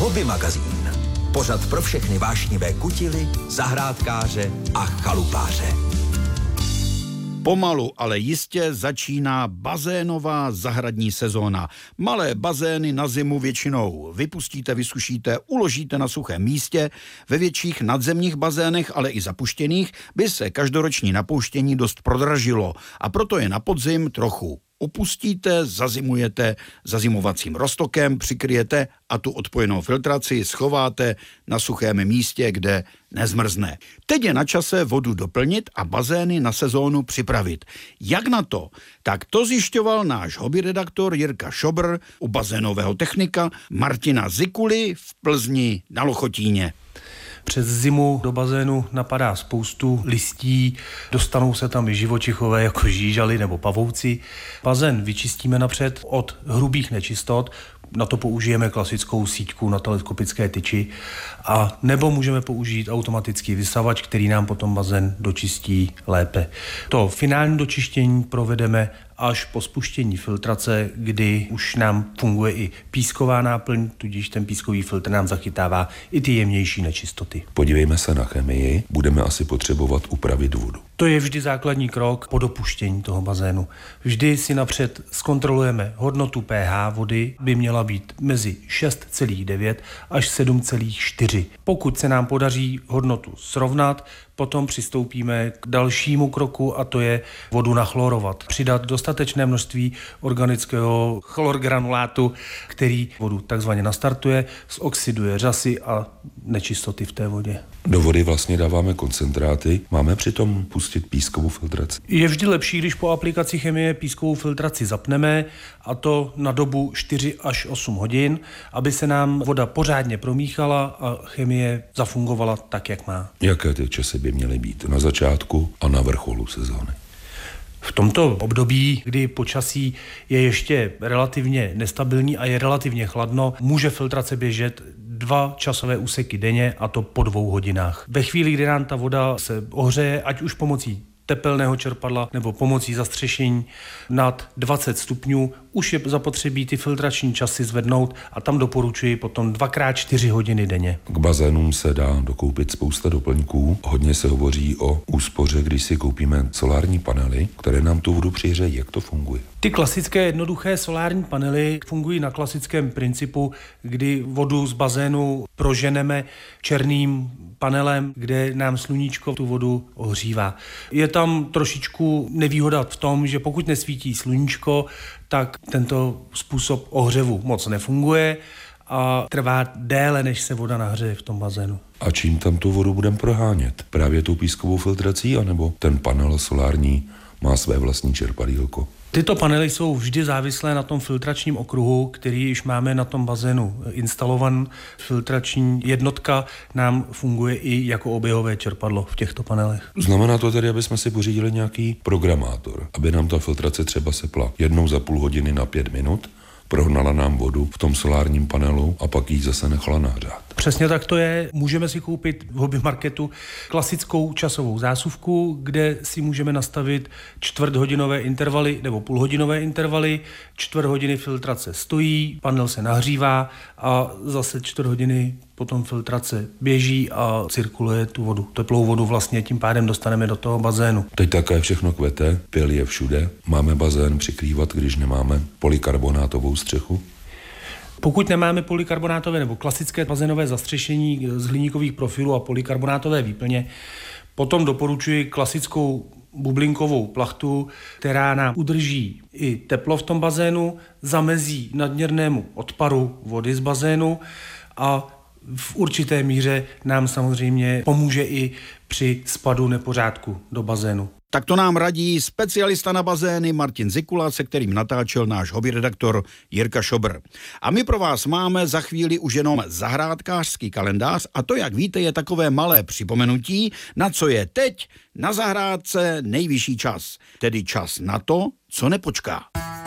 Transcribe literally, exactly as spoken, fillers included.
Hobby magazín. Pořad pro všechny vášnivé kutily, zahrádkáře a chalupáře. Pomalu, ale jistě začíná bazénová zahradní sezóna. Malé bazény na zimu většinou vypustíte, vysušíte, uložíte na suchém místě. Ve větších nadzemních bazénech, ale i zapuštěných, by se každoroční napouštění dost prodražilo a proto je na podzim trochu opustíte, zazimujete zazimovacím roztokem, přikryjete a tu odpojenou filtraci schováte na suchém místě, kde nezmrzne. Teď je na čase vodu doplnit a bazény na sezónu připravit. Jak na to? Tak to zjišťoval náš hobby redaktor Jirka Šobr u bazénového technika Martina Zikuly v Plzni na Lochotíně. Přes zimu do bazénu napadá spoustu listí, dostanou se tam i živočichové jako žížaly nebo pavouci. Bazén vyčistíme napřed od hrubých nečistot, na to použijeme klasickou síťku na teleskopické tyči, a nebo můžeme použít automatický vysavač, který nám potom bazén dočistí lépe. To finální dočištění provedeme až po spuštění filtrace, kdy už nám funguje i písková náplň, tudíž ten pískový filtr nám zachytává i ty jemnější nečistoty. Podívejme se na chemii, budeme asi potřebovat upravit vodu. To je vždy základní krok po dopuštění toho bazénu. Vždy si napřed zkontrolujeme hodnotu pH vody, by měla být mezi šest celá devět až sedm celá čtyři. Pokud se nám podaří hodnotu srovnat, potom přistoupíme k dalšímu kroku, a to je vodu nachlorovat. Přidat dostatečné množství organického chlorgranulátu, který vodu takzvaně nastartuje, zoxiduje řasy a nečistoty v té vodě. Do vody vlastně dáváme koncentráty, máme přitom pustit pískovou filtraci. Je vždy lepší, když po aplikaci chemie pískovou filtraci zapneme, a to na dobu čtyři až osm hodin, aby se nám voda pořádně promíchala a chemie zafungovala tak, jak má. Jaké ty časy by měly být na začátku a na vrcholu sezóny? V tomto období, kdy počasí je ještě relativně nestabilní a je relativně chladno, může filtrace běžet dva časové úseky denně, a to po dvou hodinách. Ve chvíli, kdy nám ta voda se ohřeje, ať už pomocí tepelného čerpadla nebo pomocí zastřešení nad dvacet stupňů, už je zapotřebí ty filtrační časy zvednout, a tam doporučuji potom dvakrát čtyři hodiny denně. K bazénům se dá dokoupit spousta doplňků. Hodně se hovoří o úspoře, když si koupíme solární panely, které nám tu vodu přihřejí. Jak to funguje? Ty klasické jednoduché solární panely fungují na klasickém principu, kdy vodu z bazénu proženeme černým panelem, kde nám sluníčko tu vodu ohřívá. Je tam trošičku nevýhoda v tom, že pokud nesvítí sluníčko, tak tento způsob ohřevu moc nefunguje a trvá déle, než se voda nahřeje v tom bazénu. A čím tam tu vodu budeme prohánět? Právě tou pískovou filtrací, anebo ten panel solární má své vlastní čerpadýlko? Tyto panely jsou vždy závislé na tom filtračním okruhu, který již máme na tom bazénu instalovan. Filtrační jednotka nám funguje i jako oběhové čerpadlo v těchto panelech. Znamená to tedy, aby jsme si pořídili nějaký programátor, aby nám ta filtrace třeba sepla jednou za půl hodiny na pět minut, prohnala nám vodu v tom solárním panelu a pak ji zase nechala nahřát. Přesně tak to je. Můžeme si koupit v hobby marketu klasickou časovou zásuvku, kde si můžeme nastavit čtvrthodinové intervaly nebo půlhodinové intervaly. Čtvrt hodiny filtrace stojí, panel se nahřívá a zase čtvrt hodiny potom filtrace běží a cirkuluje tu vodu. Teplou vodu vlastně tím pádem dostaneme do toho bazénu. Teď také všechno kvete, pil je všude. Máme bazén přikrývat, když nemáme polykarbonátovou střechu? Pokud nemáme polykarbonátové nebo klasické bazénové zastřešení z hliníkových profilů a polykarbonátové výplně, potom doporučuji klasickou bublinkovou plachtu, která nám udrží i teplo v tom bazénu, zamezí nadměrnému odparu vody z bazénu a v určité míře nám samozřejmě pomůže i při spadu nepořádku do bazénu. Tak to nám radí specialista na bazény Martin Zikula, se kterým natáčel náš hobby redaktor Jirka Šobr. A my pro vás máme za chvíli už jenom zahrádkářský kalendář, a to, jak víte, je takové malé připomenutí, na co je teď na zahrádce nejvyšší čas. Tedy čas na to, co nepočká.